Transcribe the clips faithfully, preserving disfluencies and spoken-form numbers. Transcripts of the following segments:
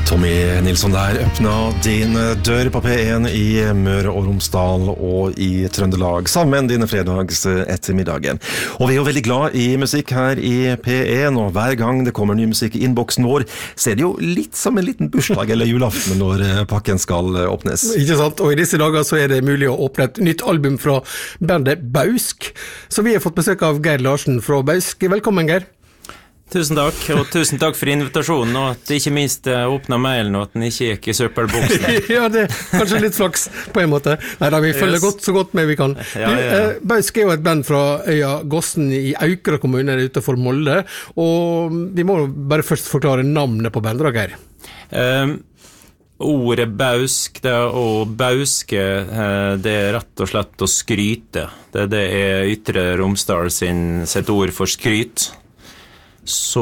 Tommy Nilsson der øppna din dør på P en i Møre og Romsdal og i Trøndelag sammen dine fredags ettermiddagen. Og vi er jo veldig glad i musikk her i P en, og hver gang det kommer ny musikk i innboksen vår, så er det jo litt som en liten bursdag eller julaften når pakken skal åpnes. Ikke sant? Og i disse dager så er det mulig å åpne et nytt album fra bandet Bausk. Så vi har fått besøk av Geir Larsen fra Bausk. Velkommen, Geir. Tusen takk, og tusen takk for invitasjonen, og at ikke minst åpnet mailen, og at den ikke gikk i søppelboksen. Ja, det er kanskje litt flaks på en måte. Neida, vi følger yes. godt, så godt med vi kan. Ja, ja, ja. Du, Bausk er jo et band fra øya Gossen i Aukra kommune utenfor Molde, og vi må bare først forklare navnet på bandet, Geir. Um, ordet bausk, det er å bauske, det er rett og slett å skryte. Det, det er Ytre Romsdal sin, sitt ord for skryt. Så,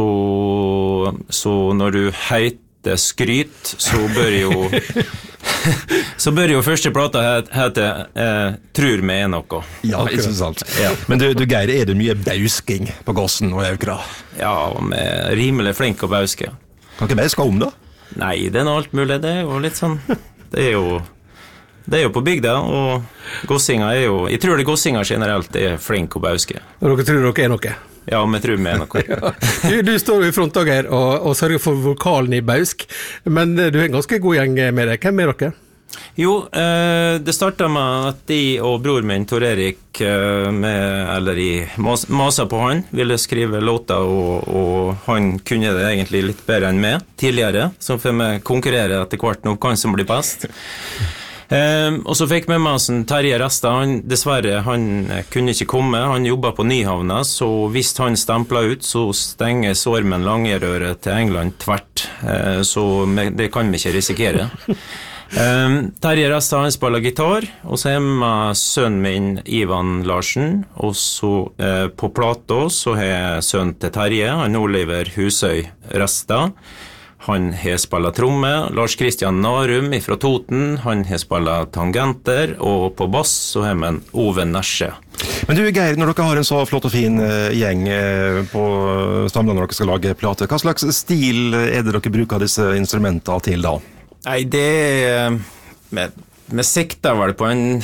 så når du heiter skryt, så bør jo så bør jo første plata hete eh, Trur meg er noe. Ja, ikke sant. Ja. Men du, du Geir, er det mye bausking på Gossen og Aukra? Ja, vi er rimelig flink å bauske. Kan ikke bauske om da? Nei, det er noe alt mulig. Det er jo litt sånn, det er jo Det er jo på bygda, og gossinger er jo, jeg tror det gossinger generelt er flink å bauske. Og dere tror dere er noe? Ja, vi tror vi er noe. Ja. Du, du står jo i front, Geir, og, og sørger for vokalen i Bausk, men du har en ganske god gjeng med deg. Hvem er dere? Jo, eh, det startet med at de og bror min, Tor Erik, eh, med, eller i mas masa på han, ville skrive låter, og, og han kunne det egentlig litt bedre enn meg tidligere, så får vi konkurrere etter hvert nå, hvem som blir best. Um, og så fikk vi med oss en Terje Resta. Han, dessverre, han kunne ikke komme. Han jobbet på Nyhavna, så hvis han stemplet ut, så stenger Sormen Langerøret til England tvert. Uh, så me, det kan vi ikke risikere. Um, Terje Resta, han spiller gitar, og så er med sønnen min Ivan Larsen, og så uh, på plata så har sønnen til Terje, han Oliver Husøy Resta. Han har spillet tromme, Lars Christian Narum fra Toten, han har spillet tangenter, og på bass så har vi en Ove Nesje. Men du Geir, når dere har en så flott og fin uh, gjeng uh, på Stamland når dere skal lage plate, hva slags stil er det dere bruker disse instrumentene til da? Nei, det er... Vi sikter vel på en...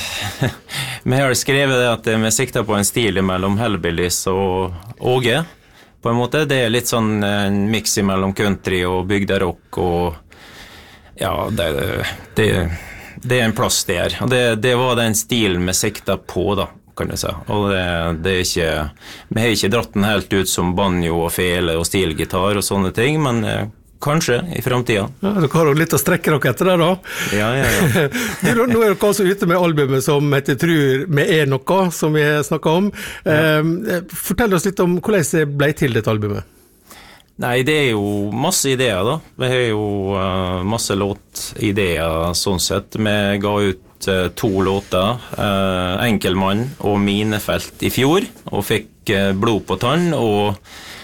Vi har skrevet det at vi sikter på en stil mellom Hellbillies og Åge. På en måte, det er litt sånn en mix mellom country og bygderock, og ja, det, det, det er en plass der. Og det, det var den stilen vi sikta på, da, kan jeg si. Og det, det er ikke, vi har ikke dratt den helt ut som banjo og fele og stilgitar og sånne ting, men kanskje i fremtiden. Ja, dere har jo litt å strekke dere etter det da. Ja, ja, ja. du, nå er dere også ute med albumet som heter Trur meg er noe, som vi har snakket om. Ja. Eh, fortell oss litt om hvordan det ble til dette albumet. Nei, det er jo masse ideer da. Vi har jo uh, masse låtideer sånn sett. Vi ga ut uh, to låter, uh, Enkelmann og Minefelt i fjor, og fikk uh, blod på tann, og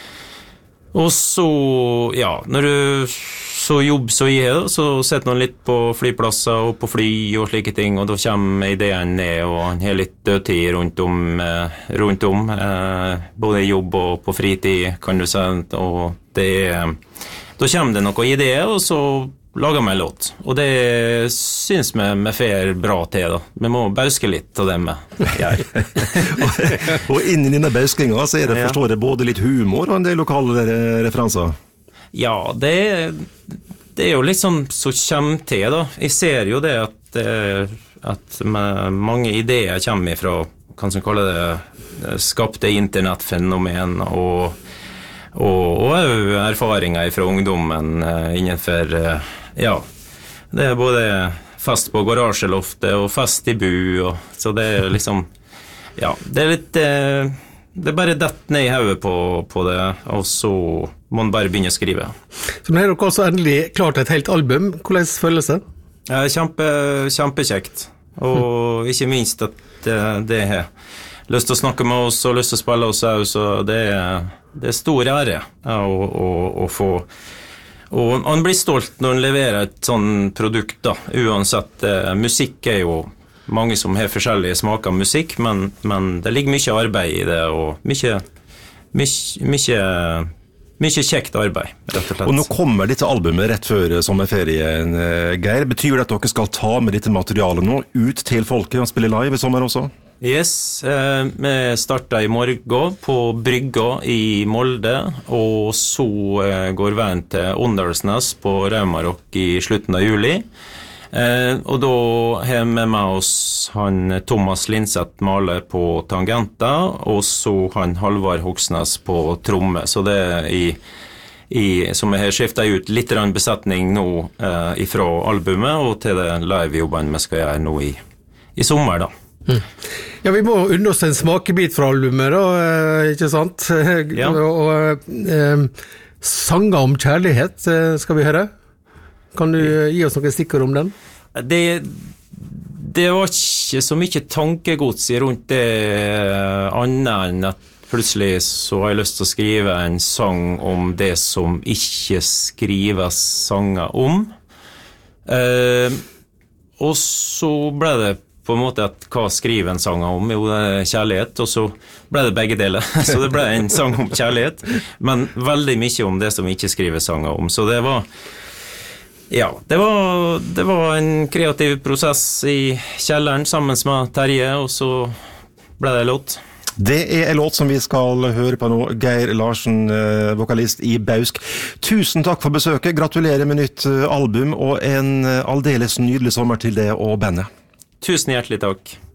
Og så, ja, når du så jobb så i her, så setter man litt på flyplasser og på fly og slike ting, og da kommer ideen ned, og han har litt dødtid rundt om, eh, rundt om eh, både i jobb og på fritid, kan du si, og det, da kommer det noen ideer, og så lager vi en låt, og det synes vi vi får bra til da. Vi må bauske litt av det vi gjør. og, og inni denne bauskinga så er det, ja. forstår jeg, både litt humor og en del lokale referanser. Ja, det, det er jo litt sånn som kommer til da. Jeg ser jo det at, at mange ideer kommer fra, hva skal man kalle det, skapte internettfenomen og og og erfaringer fra ungdommen uh, innenfor uh, ja, det er både fest på garasjeloftet og fest i bu, og, så det er liksom ja, det er litt uh, det er bare dett ned i hodet på, på det, og så må man bare begynne å skrive. Så nå har dere også endelig klart et helt album. Hvordan føles det? Ja, kjempe, kjempekjekt, og ikke minst at uh, det er lyst til å snakke med oss og lyst til å spille oss også, så det er det er stor ære ja, å, å, å få og han blir stolt når han leverer et sånn produkt da, uansett eh, musikk er jo mange som har forskjellige smaker musikk, men, men det ligger mye arbeid i det og mye, mye, mye mye kjekt arbeid, rett og slett. Og nå kommer dette albumet rett før sommerferien, Geir. Betyr det at dere skal ta med dette materialet nå ut til folket og spille live i sommer også? Yes, eh, vi starter i morgen på Brygga i Molde, og så eh, går veien til Åndalsnes på Raumarock i slutten av juli. Eh, og da har vi med oss han Thomas Linseth Male på tangenter, og så han Halvard Hoksnes på tromme. Så det er i, i som jeg har skiftet ut litt besetning nå eh, ifra albumet og til det live-jobben vi skal gjøre nå i, i sommer da. Mm. Ja, vi må unne oss en smakebit fra albumet da, ikke sant? Ja. Og eh, sanger om kjærlighet skal vi høre. Kan du gi oss noen stikker om den? Det, det var ikke så mye tankegods rundt det annet enn at plutselig så har jeg lyst til å skrive en sang om det som ikke skrives sanger om. Eh, og så ble det på en måte at hva skriver en sang om? Jo, det er kjærlighet, og så ble det begge deler. Så det ble en sang om kjærlighet, men veldig mye om det som ikke skriver sanger om. Så det var Ja, det var, det var en kreativ prosess i kjelleren sammen med Terje, og så ble det låt. Det er en låt som vi skal høre på nå. Geir Larsen, vokalist i Bausk. Tusen takk for besøket. Gratulerer med nytt album, og en aldeles nydelig sommer til det og bandet. Tusen hjertelig takk.